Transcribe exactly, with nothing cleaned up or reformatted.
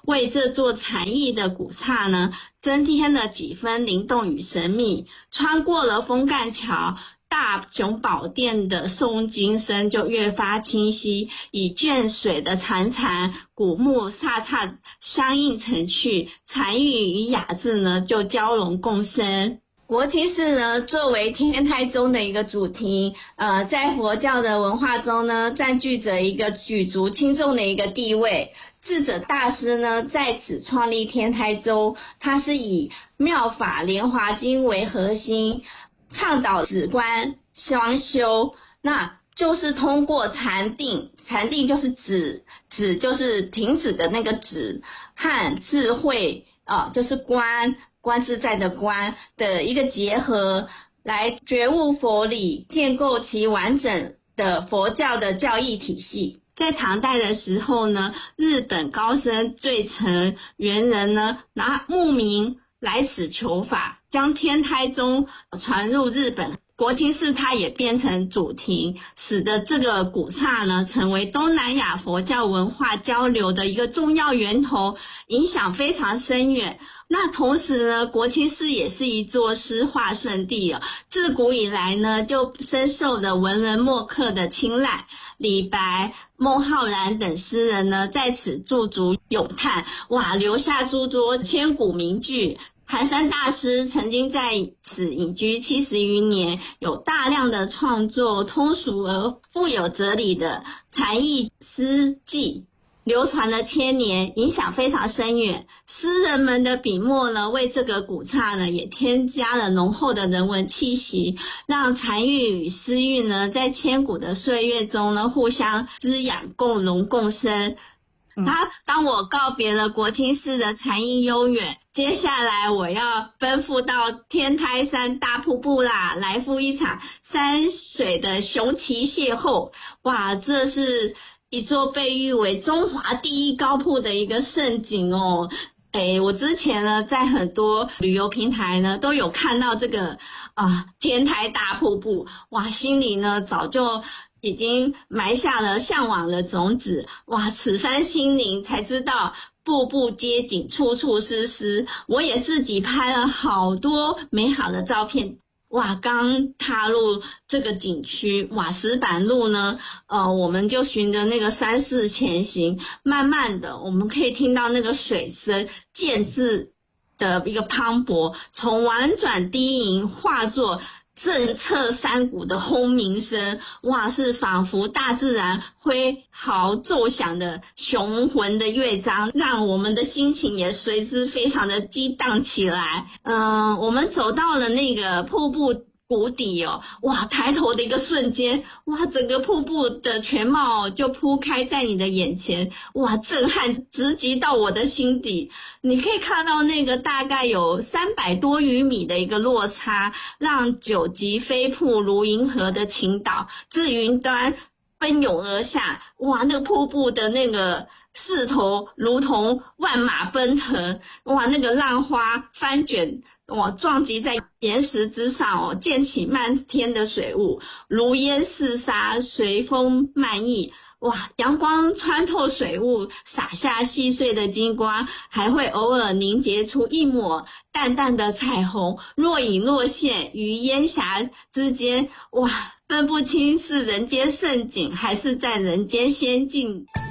为这座禅意的古刹呢，增添了几分灵动与神秘。穿过了枫干桥，大雄宝殿的诵经声就越发清晰，以卷水的潺潺，古木飒飒相映成趣，禅意与雅致呢就交融共生。国清寺呢，作为天台宗的一个主题，呃，在佛教的文化中呢，占据着一个举足轻重的一个地位。智者大师呢，在此创立天台宗，他是以妙法莲华经为核心，倡导止观双修，那就是通过禅定，禅定就是止，止就是停止的那个止，和智慧啊、呃，就是观。观自在的观的一个结合，来觉悟佛理，建构其完整的佛教的教义体系。在唐代的时候呢，日本高僧最澄元人呢，拿慕名来此求法，将天台宗传入日本。国清寺它也变成主题，使得这个古刹呢成为东南亚佛教文化交流的一个重要源头，影响非常深远。那同时呢，国清寺也是一座诗画圣地哦，自古以来呢就深受了文人墨客的青睐。李白、孟浩然等诗人呢在此驻足咏叹，哇，留下诸多千古名句。寒山大师曾经在此隐居七十余年，有大量的创作通俗而富有哲理的禅意诗记，流传了千年，影响非常深远。诗人们的笔墨呢，为这个古刹呢也添加了浓厚的人文气息，让禅意与诗韵呢在千古的岁月中呢互相滋养，共荣共生。他当我告别了国清寺的禅意悠远，接下来我要奔赴到天台山大瀑布啦，来赴一场山水的雄奇邂逅。哇，这是一座被誉为中华第一高瀑的一个盛景哦。诶，我之前呢在很多旅游平台呢都有看到这个啊、呃、天台大瀑布，哇，心里呢早就已经埋下了向往的种子。哇，此番心灵才知道步步皆景，处处是诗。我也自己拍了好多美好的照片。哇，刚踏入这个景区，瓦石板路呢，呃，我们就循着那个山势前行，慢慢的，我们可以听到那个水声渐次的一个磅礴，从婉转低吟化作震彻山谷的轰鸣声。哇，是仿佛大自然挥毫奏响的雄浑的乐章，让我们的心情也随之非常的激荡起来。嗯，我们走到了那个瀑布谷底哦，哇，抬头的一个瞬间，哇，整个瀑布的全貌就铺开在你的眼前，哇，震撼直击到我的心底。你可以看到那个大概有三百多余米的一个落差，让九级飞瀑如银河的倾倒自云端奔涌而下。哇，那个瀑布的那个势头如同万马奔腾，哇，那个浪花翻卷，哇，撞击在岩石之上哦，溅起漫天的水雾，如烟似沙，随风漫溢。哇，阳光穿透水雾，洒下细碎的金光，还会偶尔凝结出一抹淡淡的彩虹，若隐若现于烟霞之间。哇，分不清是人间盛景还是在人间仙境。